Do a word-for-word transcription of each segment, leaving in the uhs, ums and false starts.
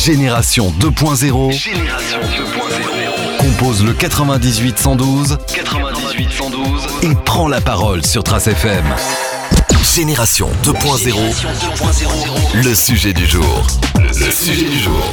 Génération deux point zéro. Génération deux point zéro. Compose le quatre-vingt-dix-huit cent douze. quatre-vingt-dix-huit cent douze. Et prend la parole sur Trace F M. Génération deux point zéro. Le sujet du jour. Le sujet du jour.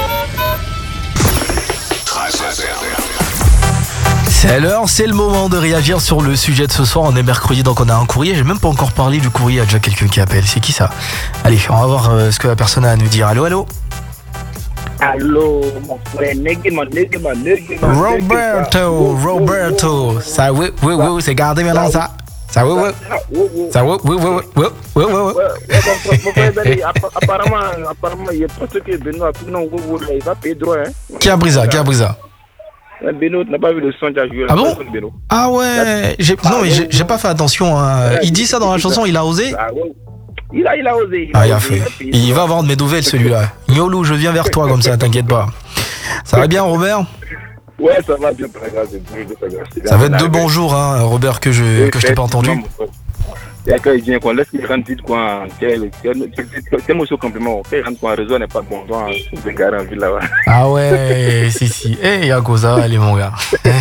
Trace F M. C'est l'heure, c'est le moment de réagir sur le sujet de ce soir. On est mercredi, donc on a un courrier. J'ai même pas encore parlé du courrier, il y a déjà quelqu'un qui appelle. C'est qui ça? Allez, on va voir euh, ce que la personne a à nous dire. Allô, allô? Allô, mon frère, Negema, Negema, Negema. Roberto, Roberto. Ça, oui, oui, oui, c'est gardé maintenant, ça. Ça, oui, oui. Ça, oui, oui, oui, oui, oui, oui, oui. Mon frère, apparemment, apparemment, il y a pas ce que Benoît, non, il va payer droit, hein. Qui a pris ça? Qui a pris ça? Benoît n'a pas vu le son, tu as joué. Ah bon? Ah ouais, j'ai, non mais j'ai, j'ai pas fait attention, hein. Il dit ça dans la chanson, il a osé? Ah ouais. Il a, il a osé. Il ah, a il a osé, fait. Il, il va avoir de mes nouvelles, celui-là. Nyolou, je viens vers toi comme ça, t'inquiète pas. Ça va bien, Robert? Ouais, ça va bien, très grave, c'est bien, très grave. Ça va être deux bons jours, hein, Robert, que je, que je t'ai pas entendu. Et quand il vient, qu'on laisse qu'il rentre vite, quoi. C'est mon compliment. Quand il rentre, quoi, le réseau n'est pas bon. On se gare en ville là-bas. Ah ouais, si, si. Eh, Yako, ça va aller, mon gars.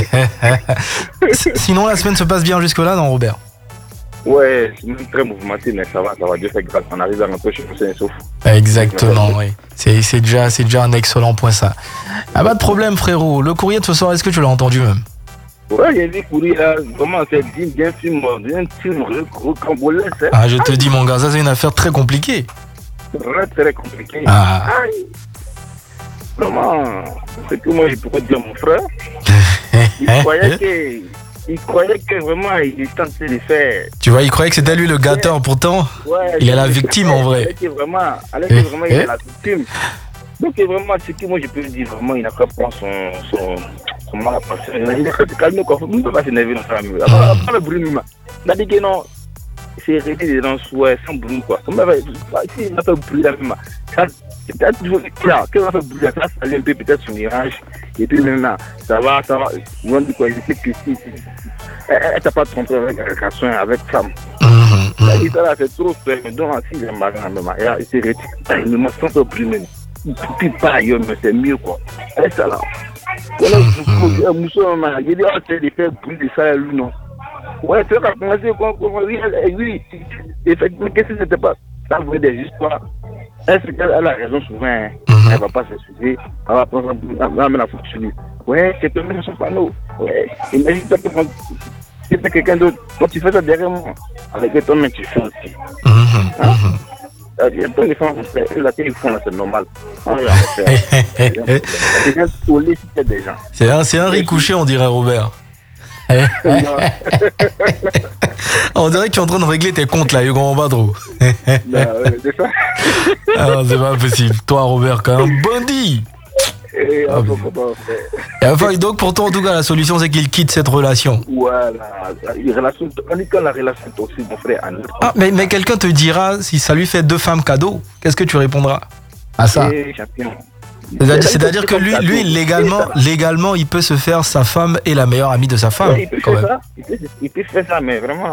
Sinon, la semaine se passe bien jusque-là, non, Robert? Ouais, c'est même très mouvementé, mais ça va, ça va. Dieu fait grâce. On arrive à rentrer chez nous, c'est sauf. Exactement, oui. C'est, c'est, déjà, c'est déjà un excellent point, ça. Ah, pas de problème, frérot. Le courrier de ce soir, est-ce que tu l'as entendu même? Ouais, il y a des courriers là, comment c'est dit, bien film, bien film, recambolé, c'est. Ah, je te dis, mon gars, ça c'est une affaire très compliquée. Ouais, très compliqué. Ah. Aïe. Comment? C'est que moi, je pourrais dire mon frère. Il croyait que. Il croyait que vraiment il tentait de faire. Tu vois, il croyait que c'était lui le gâteur, pourtant. Ouais, il est la victime en vrai. Il est vraiment, alors que vraiment il est la victime. Donc vraiment, c'est que moi je peux dire vraiment, il n'a qu'à prendre son, son, son mal à passer. Il a qu'à se calmer quoi. Il ne peut pas s'énerver dans sa famille. Pas le bruit même. Il a dit que non, c'est arrêté des gens ouais, sans bruit quoi. Comment il va faire bruit là même. C'est peut-être toujours clair. Quand il va faire bruit là, ça va aller un peu peut-être son mirage. Et puis maintenant, ça va, ça va. On dit quoi, il sait que si, elle t'a pas trompé avec un garçon, avec femme. Ça dit ça là, c'est trop fait. Mais donc, si j'ai marre, il s'est retiré. Il me sent au plus même. Il ne peut pas ailleurs, mais c'est mieux quoi. Et ça là. Voilà, un mousseau, il dit, oh, c'est de faire bruit de ça, lui non. Ouais, tu vas commencer quoi, oui. Effectivement, qu'est-ce que c'était pas? Ça voulait des histoires. Est-ce qu'elle a raison souvent? Hein? Mm-hmm. Elle va pas s'excuser. Elle va prendre la fonctionner. Ouais, c'est toi même son panneau. Ouais. Imagine toi que si c'est quelqu'un d'autre, quand tu fais ça derrière moi, avec toi même tu fais aussi. Mm-hmm. Hein? Il y a plein de femmes qui font la téléphone là, c'est normal. C'est un, c'est un riz couché, on dirait, Robert. On dirait que tu es en train de régler tes comptes là, Hugo Badro. C'est ça. Alors, c'est pas possible. Toi, Robert, quand même, bandit. Et ah, et enfin, donc pour toi, en tout cas, la solution, c'est qu'il quitte cette relation. Voilà. La relation, on dit que la relation est aussi, mon frère. Ah, mais, mais quelqu'un te dira, si ça lui fait deux femmes cadeaux, qu'est-ce que tu répondras à ça? Et champion. C'est-à-dire, c'est-à-dire que lui, lui légalement, légalement, il peut se faire sa femme et la meilleure amie de sa femme. Ouais, il peut faire ça. Il peut, il peut faire ça, mais vraiment.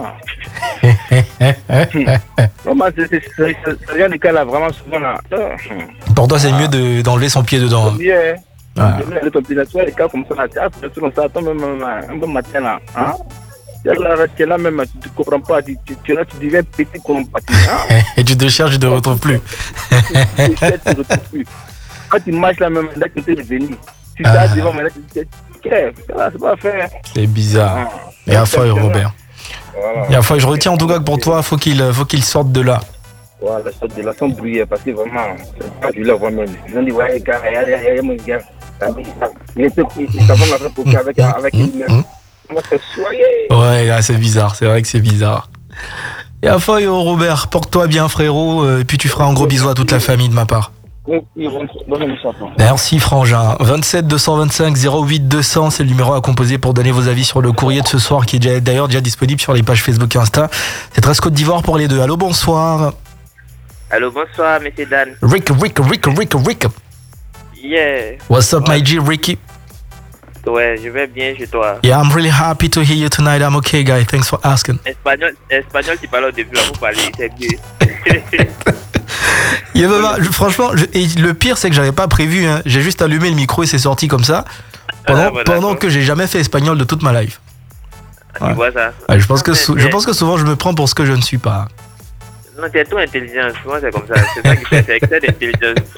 Vraiment, c'est, c'est, c'est, c'est rien de cas là, vraiment souvent là. Pour toi, c'est mieux de, d'enlever son pied dedans. C'est mieux, hein. De ton pied là, tu vois, les cas comme ça là, tu as comme ça, attends même un peu matin là, hein. Tu es là même, tu ne comprends pas, tu, tu, tu, là, tu deviens petit comme petit, hein. Et tu te cherches, tu ne te retrouves plus. Tu te cherches, tu ne te retrouves plus. Quand tu marches là même, là tu es venu. Tu t'as ah. devant, mais là tu te dis, c'est pas fait. C'est bizarre. Ah. Et à fois, Robert. Voilà. Et à fois, je retiens en tout cas que pour toi, faut qu'il faut qu'il sorte de là. Voilà, sorte de là sans bruit, parce que vraiment, c'est pas du là vraiment. Ils ont dit, ouais, gars, il y a mon gars. Il était avec avec une meuf. Moi, c'est soyez. Ouais, c'est bizarre, c'est vrai que c'est bizarre. Et à fois, Robert, porte-toi bien, frérot, et puis tu feras un gros bisou à toute la famille de ma part. Merci Frangin. vingt-sept deux cent vingt-cinq zéro huit deux cents, c'est le numéro à composer pour donner vos avis sur le courrier de ce soir qui est déjà, d'ailleurs déjà disponible sur les pages Facebook et Insta. C'est Trace Côte d'Ivoire pour les deux. Allô, bonsoir. Allô, bonsoir, monsieur Dan. Rick, Rick, Rick, Rick, Rick. Yeah. What's up, my G, Ricky? Ouais, je vais bien chez toi. Yeah, I'm really happy to hear you tonight. I'm okay, guy. Thanks for asking. Espagnol, espagnol, tu parles au début, là, vous parlez, c'est mieux. Yeah, bah, bah, je- franchement, je- et le pire, c'est que j'avais pas prévu. Hein. J'ai juste allumé le micro et c'est sorti comme ça. Pendant, Ah, bah, pendant d'accord. que j'ai jamais fait espagnol de toute ma life. Tu Ouais. vois ça? Ouais, je, pense que Non, sou- mais- je pense que souvent je me prends pour ce que je ne suis pas. Non, tu es trop intelligent, souvent c'est comme ça. C'est ça qui fait, c'est excès d'intelligence.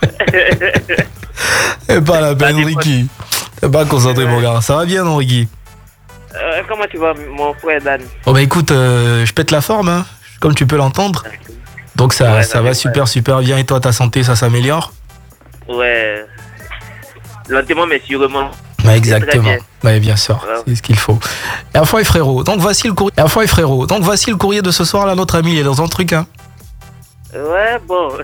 Et pas la peine, Bah, des Ricky. T'es pas concentré, mon gars. Ça va bien, non, Ricky? Euh, comment tu vas, mon frère Dan? Bon, bah écoute, euh, je pète la forme, hein, comme tu peux l'entendre. Donc ça, Ouais, ça non, va mais super, super bien. Et toi, ta santé, ça s'améliore? Ouais. Lentement, mais sûrement. Bah, exactement. bien. Bah, bien sûr, Ouais. c'est ce qu'il faut. Et enfin, et frérot, donc voici le courrier. Et enfin, et frérot, donc voici le courrier de ce soir. Là, notre ami, il est dans un truc, hein. Ouais, bon.